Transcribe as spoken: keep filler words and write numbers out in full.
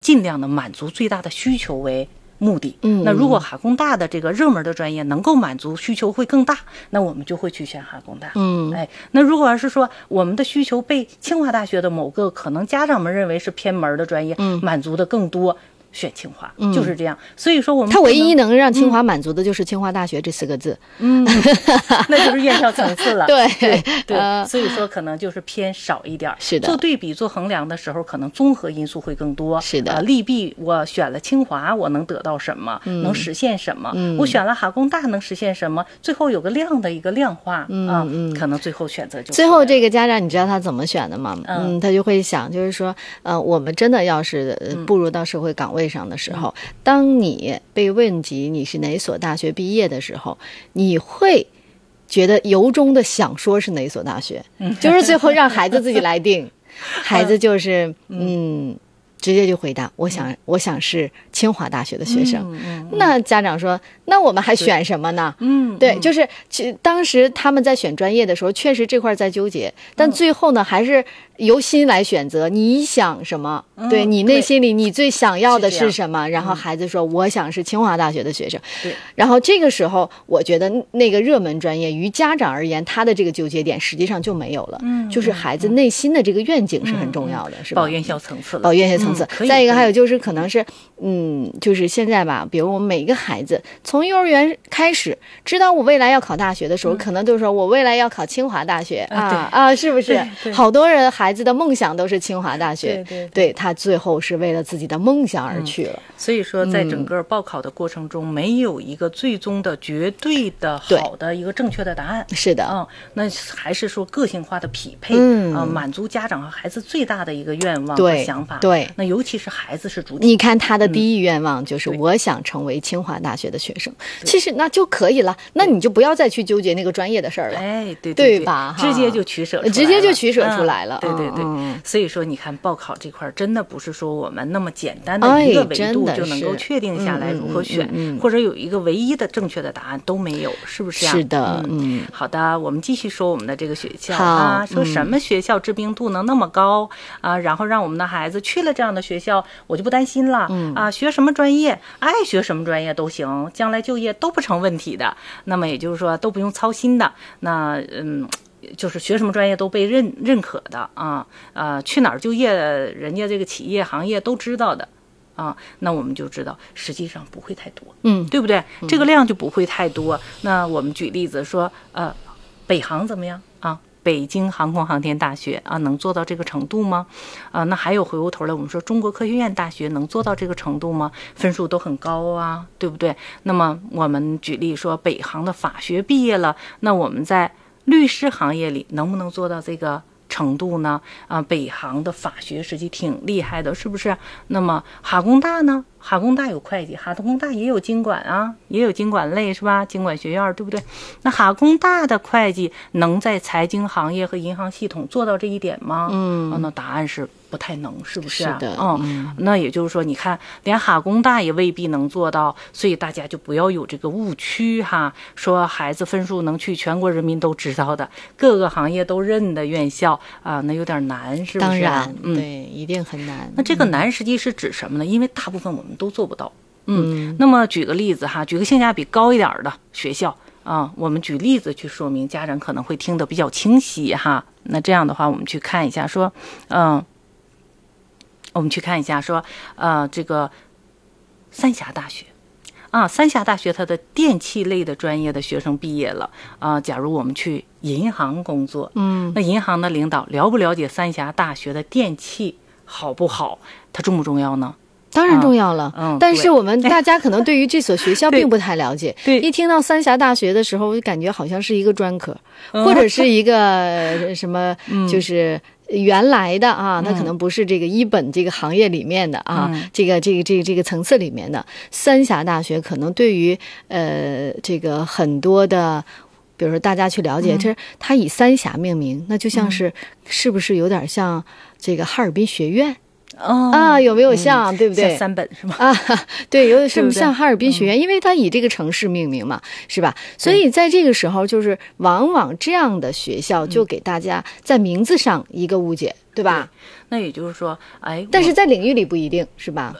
尽量的满足最大的需求为目的。 嗯， 那如果哈工大的这个热门的专业能够满足需求会更大，那我们就会去选哈工大。 嗯， 哎，那如果要是说我们的需求被清华大学的某个可能家长们认为是偏门的专业，嗯，满足的更多，选清华，嗯，就是这样。所以说我们它唯一能让清华满足的就是清华大学这四个字， 嗯，那就是院校层次了。 对对对、 呃， 所以说可能就是偏少一点。 是的， 做对比做衡量的时候，可能综合因素会更多。 是的， 呃、利弊我选了清华，我能得到什么？嗯、能实现什么？ 嗯、 我选了哈工大能实现什么？最后有个量的一个量化， 嗯啊、 嗯， 可能最后选择就最后这个家长，你知道他怎么选的吗？ 嗯， 嗯他就会想，就是说，呃，我们真的要是步入到社会岗位上的时候。嗯当你被问及你是哪所大学毕业的时候，你会觉得由衷的想说是哪所大学，嗯、就是最后让孩子自己来定，孩子就是嗯。直接就回答，我想，我想是清华大学的学生。 嗯嗯、 那家长说，那我们还选什么呢？ 嗯， 对，就是其当时他们在选专业的时候，确实这块在纠结，但最后呢，还是由心来选择。你想什么？ 嗯、 对你内心里你最想要的是什么？然后孩子说，我想是清华大学的学生。 对。 然后这个时候，我觉得那个热门专业于家长而言，他的这个纠结点实际上就没有了。嗯，就是孩子内心的这个愿景是很重要的， 嗯、 是吧？ 保院校层次了， 保院校层次。 嗯、 再一个还有就是可能是，嗯，就是现在吧，比如我们每个孩子从幼儿园开始，知道我未来要考大学的时候，嗯、可能都说我未来要考清华大学啊啊，是不是？好多人孩子的梦想都是清华大学， 对对 对, 对，他最后是为了自己的梦想而去了。 嗯、所以说，在整个报考的过程中，嗯、没有一个最终的绝对的好的一个正确的答案。 是的， 嗯，那还是说个性化的匹配， 嗯、 呃，满足家长和孩子最大的一个愿望和想法。 对， 那尤其是孩子是主体。 你看他的第一愿望就是我想成为清华大学的学生，其实那就可以了，那你就不要再去纠结那个专业的事儿了。 哎，对对, 对, 对吧？ 直接就取舍出来了， 直接就取舍出来了。 嗯、对对对、 嗯， 所以说你看报考这块真的不是说我们那么简单的一个维度就能够确定下来如何选， 哎嗯、 或者有一个唯一的正确的答案都没有，是不是啊？ 是的， 嗯，好的，我们继续说我们的这个学校啊，说什么学校知名度能那么高、嗯、啊？然后让我们的孩子去了这样的学校，我就不担心了、 嗯、 啊，学什么专业，爱学什么专业都行，将来就业都不成问题的。那么也就是说都不用操心的。那嗯。就是学什么专业都被认认可的啊，呃，去哪儿就业，人家这个企业行业都知道的啊，那我们就知道实际上不会太多， 嗯， 对不对？这个量就不会太多。那我们举例子说，呃，北航怎么样啊？北京航空航天大学啊，能做到这个程度吗？啊，那还有回过头来，我们说中国科学院大学能做到这个程度吗？分数都很高啊，对不对？那么我们举例说，北航的法学毕业了，那我们在律师行业里能不能做到这个程度呢？啊，北航的法学实际挺厉害的，是不是？那么哈工大呢？哈工大有会计，哈工大也有经管啊，也有经管类是吧？经管学院对不对？那哈工大的会计能在财经行业和银行系统做到这一点吗？ 嗯， 啊、那答案是不太能，是不是、啊？ 是的， 嗯， 嗯， 那也就是说，你看，连哈工大也未必能做到，所以大家就不要有这个误区哈，说孩子分数能去全国人民都知道的各个行业都认的院校啊，那有点难，是不是？ 当然， 嗯， 对，一定很难。 那这个难实际是指什么呢？因为大部分我们都做不到。嗯，那么举个例子哈，举个性价比高一点的学校啊，我们举例子去说明，家长可能会听得比较清晰哈。那这样的话，我们去看一下说，嗯，我们去看一下说，呃，这个三峡大学。啊，三峡大学它的电气类的专业的学生毕业了啊。假如我们去银行工作， 嗯， 那银行的领导了不了解三峡大学的电气好不好？它重不重要呢？ 当然重要了， 嗯， 但是我们大家可能对于这所学校并不太了解。 对， 一听到三峡大学的时候，我就感觉好像是一个专科，嗯、或者是一个什么，就是原来的啊，它可能不是这个一本这个行业里面的啊， 嗯、 这个这个这个这个层次里面的。三峡大学可能对于呃这个很多的。比如说，大家去了解，这、嗯、它以三峡命名，那就像是、嗯、是不是有点像这个哈尔滨学院？ 哦、 啊，有没有像、嗯、对不对？ 像三本是吗？ 啊，对，有什么像哈尔滨学院， 对对， 因为它以这个城市命名嘛，是吧？所以在这个时候，就是往往这样的学校就给大家在名字上一个误解，对吧？ 对，那也就是说，哎， 但是在领域里不一定是吧？